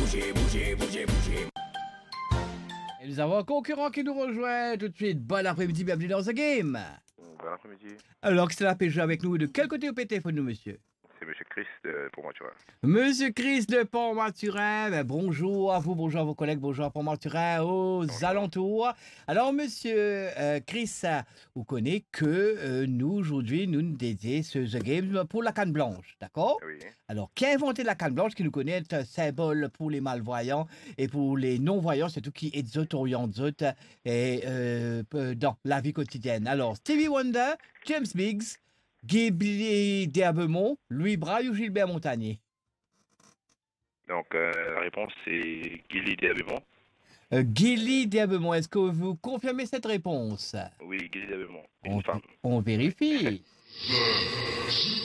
Et nous avons un concurrent qui nous rejoint tout de suite. Bon après-midi, bienvenue dans The Game. Bon après-midi. Alors, que c'est la PG avec nous. De quel côté au téléphone, nous, monsieur? C'est Monsieur Chris pour moi, tu vois. Monsieur Chris de Pont-Maturin, ben, bonjour à vous, bonjour à vos collègues, bonjour à Pont-Maturin, aux alentours. Alors, monsieur Chris, vous connaissez que nous, aujourd'hui, nous dédions ce The Game pour la canne blanche, d'accord? Oui. Alors, qui a inventé la canne blanche, qui nous connaît, est un symbole pour les malvoyants et pour les non-voyants, surtout qui est orientent et dans la vie quotidienne. Alors, Stevie Wonder, James Biggs, Ghibli d'Herbemont, Louis Braille ou Gilbert Montagnier? Donc, la réponse, c'est Gilly Diabémon. Ghibli d'Herbemont, est-ce que vous confirmez cette réponse? Oui, Gilly Diabémon. Une femme. On vérifie.